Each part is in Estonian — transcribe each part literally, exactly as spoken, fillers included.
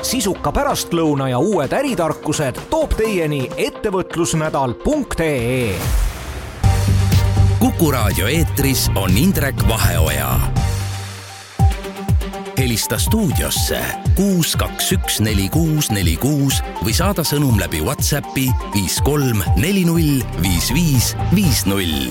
Sisuka pärastlõuna ja uued äritarkused toob teieni ettevõtlusnädal punkt ee. Kuku raadio eetris on Indrek Vaheoja. Helista stuudiosse kuus kaks üks neli kuus neli kuus või saada sõnum läbi WhatsAppi viis kolm neli null viis viis viis null.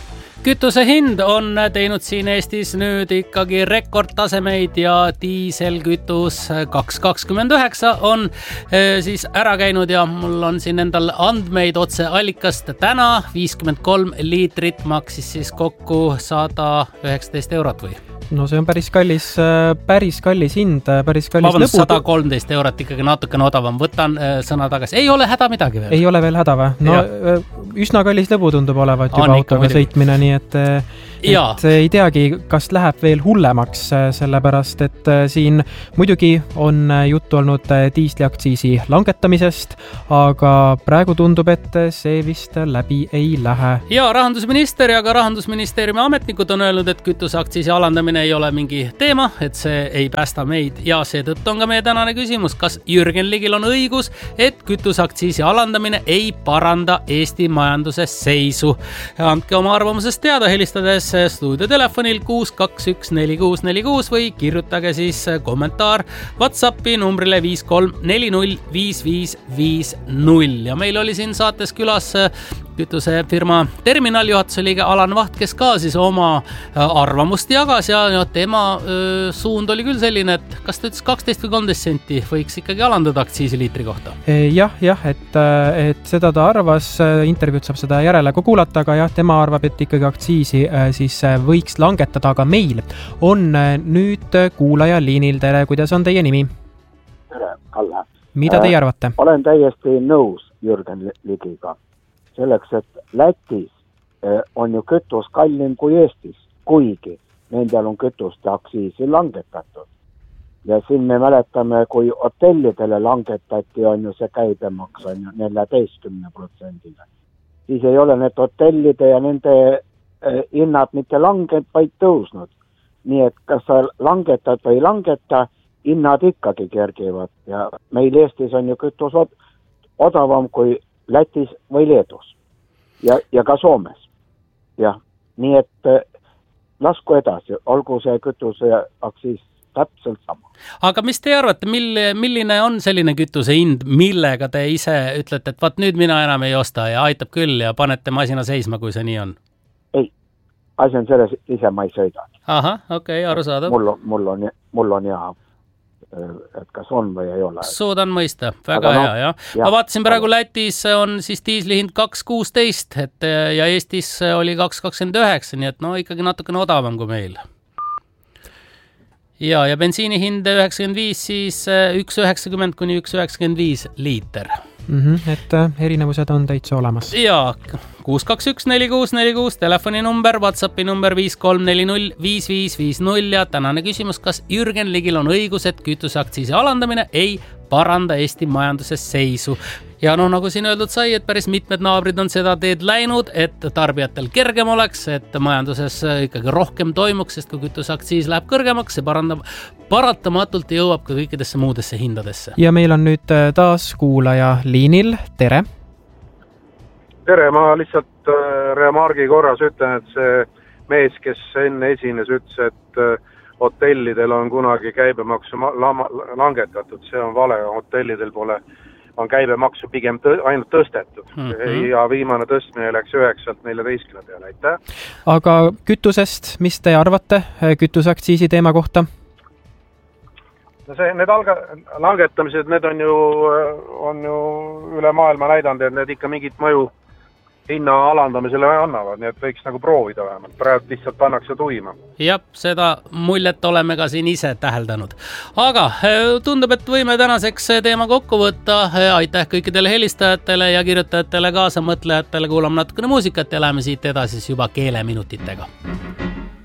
Kütuse hind on teinud siin Eestis nüüd ikkagi rekordtasemeid ja diiselkütus kaks kakskümmend üheksa on siis ära käinud ja mul on siin endal andmeid otse allikast. Täna viiskümmend kolm liitrit maksis siis kokku sada üheksateist eurot või? No see on päris kallis, päris kallis hind, päris kallis lõbu. lõbu. sada kolmteist eurot ikkagi natukene odavam. Võtan sõna tagasi. Ei ole häda midagi veel. Ei ole veel häda või? No ja. Üsna kallis lõbu tundub olevat juba on autoga sõitmine, nii et, et ei teagi, kas läheb veel hullemaks, sellepärast, et siin muidugi on juttu olnud diisliaktsiisi langetamisest, aga praegu tundub, et see vist läbi ei lähe. Ja rahandusminister ja ka rahandusministeeriumi ametnikud on öelnud, et kütuseaktsiisi alandamine ei ole mingi teema, et see ei päästa meid ja seetõttu on ka meie tänane küsimus, kas Jürgen Ligil on õigus, et kütuseaktsiisi alandamine ei paranda Eesti majanduses seisu. Andke oma arvamusest teada helistades stuudiotelefonil kuus kaks üks neli kuus neli kuus või kirjutage siis kommentaar WhatsAppi numbrile viis kolm neli null viis viis viis null ja meil oli siin saates külas kütusefirma Terminal juhatuse liige Alan Vaht, kes ka siis oma arvamust jagas ja, ja tema öö, suund oli küll selline, et kas ta ütles kaksteist või kolmteist senti võiks ikkagi alandada aktsiisi liitri kohta? Jah, jah, et, et seda ta arvas, intervjuud saab seda järele ka kuulata, aga jah, tema arvab, et ikkagi aktsiisi siis võiks langetada, aga meil on nüüd kuulaja liinil. Tere, kuidas on teie nimi? Tere, Kalle. Mida teie arvate? Olen täiesti nõus Jürgen Ligiga. Selleks, et Lätis on ju kütus kallim kui Eestis, kuigi nendel on kütuste aktsiisi langetatud. Ja siin me mäletame, kui hotellidele langetati, on ju see käibemaks on ju neljateistkümne protsendile. Siis ei ole need hotellide ja nende hinnad mitte langenud, vaid tõusnud. Nii et kas sa langetad või langeta, hinnad ikkagi kergivad ja meil Eestis on ju kütus odavam kui Lätis või Leedus ja, ja ka Soomes. Ja, nii et lasku edasi, olgu see kütuse aktsiis täpselt sama. Aga mis te arvate, mille, milline on selline kütuse hind, millega te ise ütlete, et vaat nüüd mina enam ei osta ja aitab küll ja panete masina seisma, kui see nii on? Ei, asi on selles, ise ma ei sõida. Aha, okei, okay, aru saada. Mul, mul, on, mul on hea, et kas on või ei ole. Suudan mõista, väga no, hea, jah. Ja. Ma vaatasin praegu Lätis on siis diisli hind kaks kuusteist et, ja Eestis oli kaks kakskümmend üheksa, nii et no ikkagi natukene odavam kui meil. Ja, ja bensiini hind üheksakümmend viis, siis üks üheksakümmend kuni üks üheksakümmend viis liiter. Mm-hmm, et erinevused on täitsa olemas. Ja, kuus kaks üks neli kuus neli kuus, telefoninumber, WhatsAppi number viis kolm neli null viis viis viis null ja tänane küsimus, kas Jürgen Ligil on õigus, et kütuseaktsiisi alandamine ei paranda Eesti majanduses seisu. Ja no nagu siin öeldud sai, et päris mitmed naabrid on seda teed läinud, et tarbijatel kergem oleks, et majanduses ikkagi rohkem toimuks, sest kui kütuseaktsiis läheb kõrgemaks, see parandab, paratamatult jõuab ka kõikidesse muudesse hindadesse. Ja meil on nüüd taas kuulaja liinil. Tere! Tere, ma lihtsalt remargi korras ütlen, et see mees, kes enne esines, ütles, et hotellidel on kunagi käibemaksu langetatud, see on vale, hotellidel pole on käibemaksu pigem tõ- ainult tõstetud mm-hmm. ja viimane tõstmine läks üheksalt neljateistkümne peale, aitäh. Aga kütusest, mis te arvate kütuseaktsiisi teema kohta? No see, need alga, langetamised, need on ju, on ju üle maailma näidanud, et need ikka mingit mõju hinna alandamisele annavad, nii et võiks nagu proovida vähemalt. Praegu lihtsalt pannakse tuima. Jah, seda muljet oleme ka siin ise täheldanud. Aga tundub, et võime tänaseks teema kokku võtta. Aitäh kõikidele helistajatele ja kirjutajatele, kaasamõtlejatele. Kuulame natukene muusikat ja läheme siit edasi juba keeleminutitega.